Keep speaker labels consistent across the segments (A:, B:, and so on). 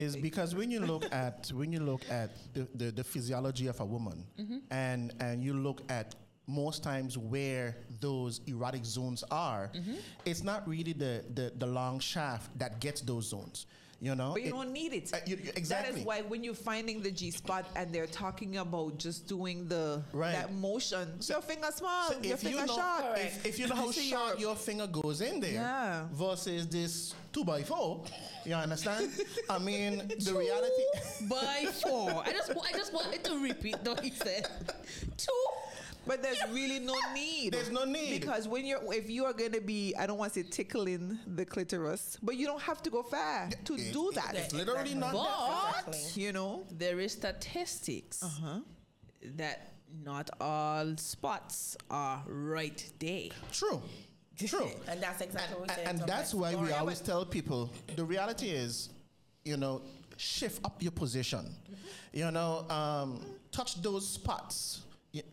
A: is because when you look at the physiology of a woman, and you look at most times where those erotic zones are, it's not really the long shaft that gets those zones. You know,
B: but you don't need it.
A: Exactly.
B: That is why when you're finding the G spot and they're talking about just doing that motion, so your finger small,
A: so
B: your finger short.
A: If you know how short your finger goes in there versus this 2x4, you understand? I mean, the reality.
C: By 4. I just wanted to repeat what he said. 2.
B: But there's really no need.
A: There's no need.
B: Because if you are going to be, I don't want to say tickling the clitoris, but you don't have to go far to do that.
A: It's literally not that.
B: But, you know.
C: There is statistics that not all spots are right there.
A: True.
D: And that's exactly what we said.
A: And that's why we always tell people, the reality is, you know, shift up your position. You know, touch those spots.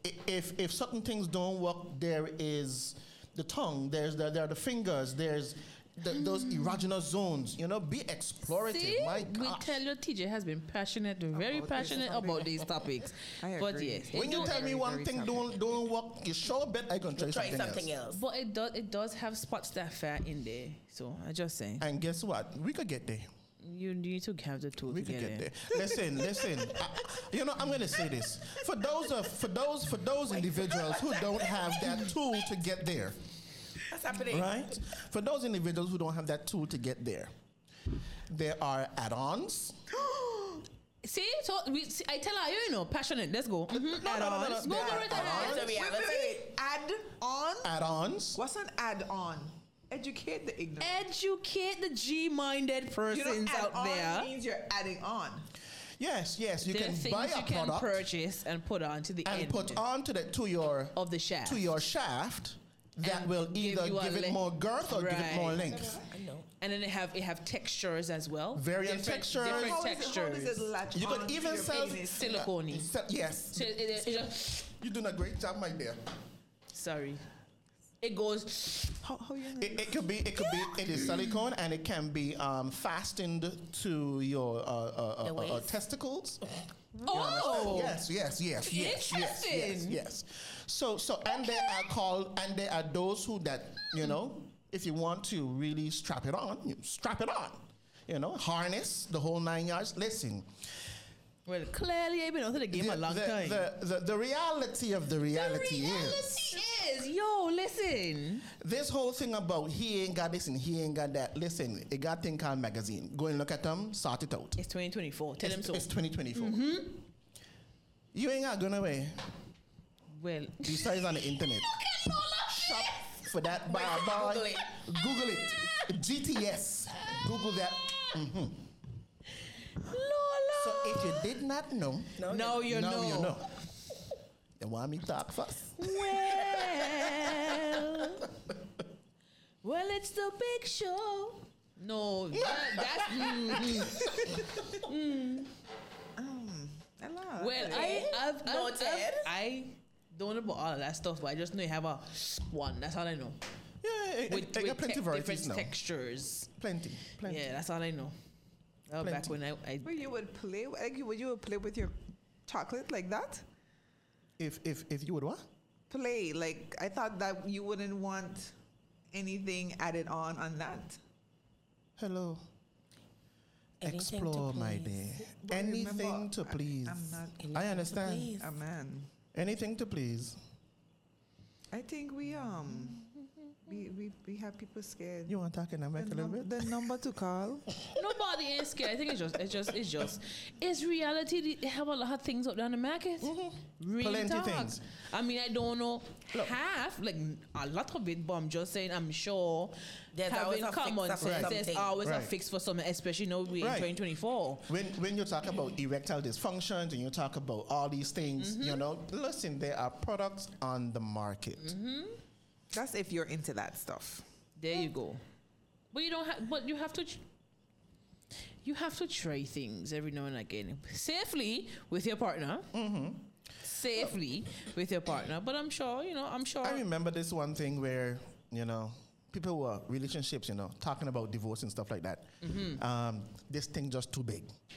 A: If certain things don't work, there is the tongue, there are the fingers, there's those erogenous zones. You know, be explorative.
C: See?
A: My gosh.
C: We tell you, TJ has been very passionate about these topics. But yes,
A: when you tell me one thing don't work, you sure bet I can try something else.
C: But it does have spots that fare in there. So I just say.
A: And guess what? We could get there.
C: You need to have the tool.
A: We could get there. Listen. You know, I'm going to say this for those individuals who don't have that tool to get there.
D: What's happening?
A: Right? For those individuals who don't have that tool to get there, there are add-ons.
C: See, I tell her, you know, passionate. Let's go.
B: Add-ons.
C: Go for it.
A: Add-ons.
B: What's an add-on? Educate the ignorant.
C: Educate the G-minded persons out there.
B: Means you're adding on.
A: Yes. You can buy a product,
C: can purchase and put onto the end.
A: And put onto the
C: shaft.
A: To your shaft. That will either give it more girth or give it more length.
D: I know.
C: And then it have textures as well.
A: Different textures.
B: How does it latch
A: you could even sell
C: silicone.
A: Yes.
C: So
A: you're doing a great job, my dear.
C: Sorry. It goes.
B: How you know?
A: It could be. It is silicone, and it can be fastened to your testicles.
C: Oh,
A: yes.
C: Interesting.
A: Yes. So, and there are those who that, you know, if you want to really strap it on, you strap it on. You know, harness the whole 9 yards. Listen.
C: Well, clearly I've been out of the game a long time.
A: The reality of the reality is,
C: listen.
A: This whole thing about he ain't got this and he ain't got that. Listen, it got a thing called magazine. Go and look at them, sort it out.
C: It's 2024. Tell them so.
A: It's 2024. You ain't got going away.
C: Well,
A: besides on the internet. Shop for that bar. Google it. GTS. Google that.
C: Lola.
A: So if you did not know,
C: now you know.
A: You want me to talk first?
C: Well, it's the big show. No, that's. Well, I don't know about all of that stuff, but I just know you have a one. That's all I know.
A: Yeah, with plenty of varieties
C: different textures.
A: Plenty.
C: Yeah, that's all I know. Back when I
B: Well, you would play, you would play with your chocolate like that?
A: If you would what?
B: Play, like, I thought that you wouldn't want anything added on that.
A: Hello.
D: Anything
A: Explore,
D: to
A: my
D: please.
A: dear. Anything to please.
B: I'm not.
A: I understand.
B: A man.
A: Anything to please.
B: I think we have people scared.
A: You want to talk in America a little bit?
B: The number to call.
C: Nobody is scared. I think it's reality. They have a lot of things out there on the market. Real
A: Plenty
C: talk.
A: things.
C: I mean, I don't know half, like a lot of it, but I'm just saying, I'm sure
D: there's
C: having
D: always
C: common sense, there's always a fix for something, especially now we're in 2024.
A: When you talk about erectile dysfunctions and you talk about all these things, you know, listen, there are products on the market.
B: That's if you're into that stuff.
C: There you go. But you don't have. But you have to. You have to try things every now and again, safely with your partner. Safely with your partner. But I'm sure, you know.
A: I remember this one thing where, you know, people who are relationships, talking about divorce and stuff like that. This thing just too big.